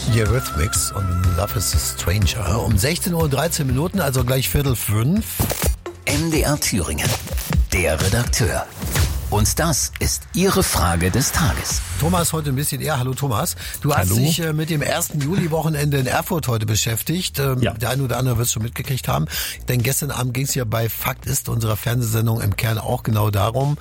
Die Eurythmics und Love is a Stranger. Um 16:13 Uhr, also gleich 4:45. MDR Thüringen, der Redakteur. Und das ist Ihre Frage des Tages. Thomas heute ein bisschen eher. Hallo Thomas. Du hast dich mit dem 1. Juli-Wochenende in Erfurt heute beschäftigt. Ja. Der eine oder andere wird es schon mitgekriegt haben. Denn gestern Abend ging es ja bei Fakt ist, unserer Fernsehsendung, im Kern auch genau darum,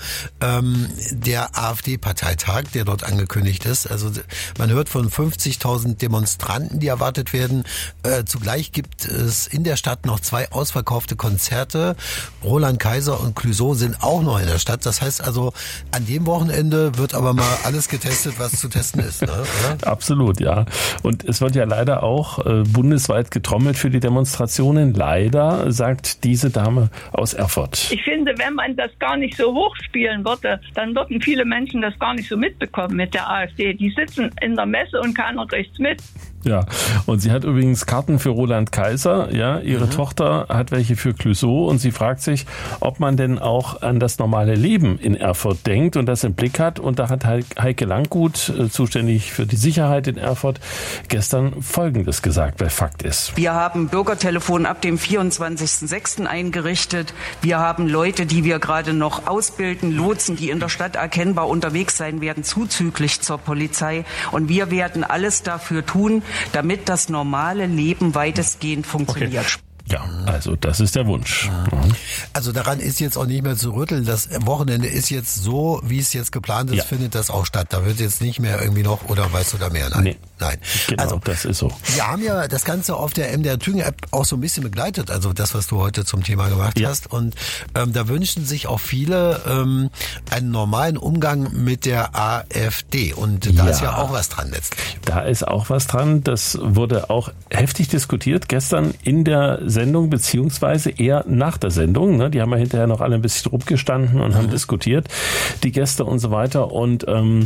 der AfD-Parteitag, der dort angekündigt ist. Also man hört von 50.000 Demonstranten, die erwartet werden. Zugleich gibt es in der Stadt noch 2 ausverkaufte Konzerte. Roland Kaiser und Clouseau sind auch noch in der Stadt. Das heißt also, an dem Wochenende wird aber mal alles getestet, was zu testen ist, ne? Oder? Absolut, ja. Und es wird ja leider auch bundesweit getrommelt für die Demonstrationen. Leider, sagt diese Dame aus Erfurt. Ich finde, wenn man das gar nicht so hochspielen würde, dann würden viele Menschen das gar nicht so mitbekommen mit der AfD. Die sitzen in der Messe und keiner kriegt's mit. Ja, und sie hat übrigens Karten für Roland Kaiser, ja, ihre Tochter hat welche für Clouseau und sie fragt sich, ob man denn auch an das normale Leben in Erfurt denkt und das im Blick hat. Und da hat Heike Langgut, zuständig für die Sicherheit in Erfurt, gestern Folgendes gesagt bei Fakt ist. Wir haben Bürgertelefon ab dem 24.06. eingerichtet. Wir haben Leute, die wir gerade noch ausbilden, Lotsen, die in der Stadt erkennbar unterwegs sein werden, zuzüglich zur Polizei. Und wir werden alles dafür tun, damit das normale Leben weitestgehend funktioniert. Okay. Ja, also das ist der Wunsch. Also daran ist jetzt auch nicht mehr zu rütteln. Das Wochenende ist jetzt so, wie es jetzt geplant ist, findet das auch statt. Da wird jetzt nicht mehr irgendwie noch oder weißt du da mehr? Nein. Nee. Nein. Genau, also, das ist so. Wir haben ja das Ganze auf der MDR Thüringen App auch so ein bisschen begleitet, also das, was du heute zum Thema gemacht hast. Und da wünschen sich auch viele einen normalen Umgang mit der AfD. Und da ist ja auch was dran letztlich. Da ist auch was dran. Das wurde auch heftig diskutiert gestern in der Sendung, beziehungsweise eher nach der Sendung. Ne? Die haben ja hinterher noch alle ein bisschen rumgestanden und haben diskutiert, die Gäste und so weiter. Und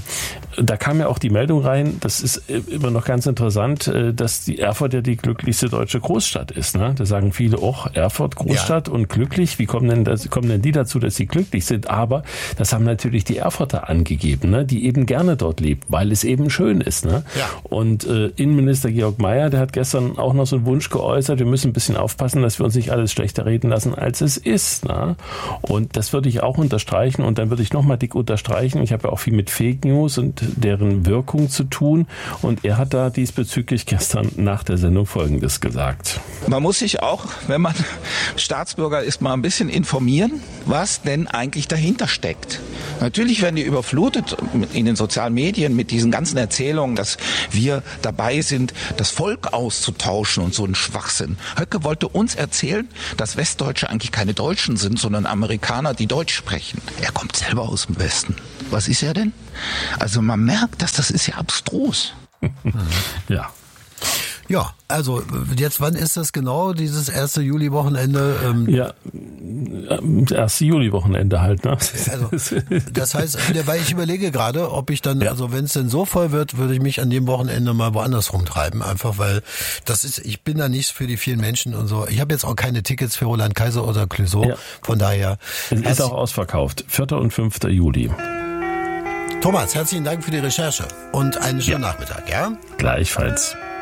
da kam ja auch die Meldung rein, das ist immer noch ganz interessant, dass die Erfurt ja die glücklichste deutsche Großstadt ist. Ne? Da sagen viele, Erfurt, Großstadt und glücklich. Wie kommen denn die dazu, dass sie glücklich sind? Aber das haben natürlich die Erfurter angegeben, ne? Die eben gerne dort lebt, weil es eben schön ist. Ne? Ja. Und Innenminister Georg Mayer, der hat gestern auch noch so einen Wunsch geäußert, wir müssen ein bisschen aufpassen, dass wir uns nicht alles schlechter reden lassen, als es ist. Ne? Und das würde ich auch unterstreichen und dann würde ich nochmal dick unterstreichen. Ich habe ja auch viel mit Fake News und deren Wirkung zu tun und er hat da diesbezüglich gestern nach der Sendung Folgendes gesagt. Man muss sich auch, wenn man Staatsbürger ist, mal ein bisschen informieren, was denn eigentlich dahinter steckt. Natürlich werden die überflutet in den sozialen Medien mit diesen ganzen Erzählungen, dass wir dabei sind, das Volk auszutauschen und so ein Schwachsinn. Höcke wollte uns erzählen, dass Westdeutsche eigentlich keine Deutschen sind, sondern Amerikaner, die Deutsch sprechen. Er kommt selber aus dem Westen. Was ist er denn? Also man merkt, dass das ist ja abstrus. Ja. Ja, also jetzt, wann ist das genau, dieses 1. Juli-Wochenende? 1. Juli-Wochenende halt. Ne? Also, das heißt, weil ich überlege gerade, ob ich dann, also wenn es denn so voll wird, würde ich mich an dem Wochenende mal woanders rumtreiben, einfach weil ich bin da nicht für die vielen Menschen und so. Ich habe jetzt auch keine Tickets für Roland Kaiser oder Clouseau, von daher. Es ist auch ausverkauft, 4. und 5. Juli. Thomas, herzlichen Dank für die Recherche und einen schönen Nachmittag, ja? Gleichfalls.